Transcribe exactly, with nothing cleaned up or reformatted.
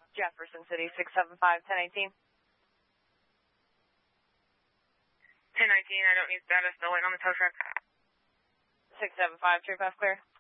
Jefferson City, six seven five, ten eighteen. ten nineteen, I don't need status, still waiting on the tow truck. six seven five, tree pass clear.